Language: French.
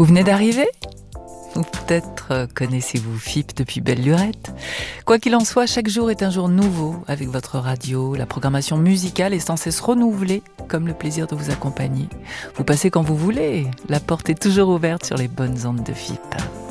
Vous venez d'arriver ? Ou peut-être connaissez-vous FIP depuis belle lurette ? Quoi qu'il en soit, chaque jour est un jour nouveau avec votre radio. La programmation musicale est sans cesse renouvelée, comme le plaisir de vous accompagner. Vous passez quand vous voulez, la porte est toujours ouverte sur les bonnes ondes de FIP.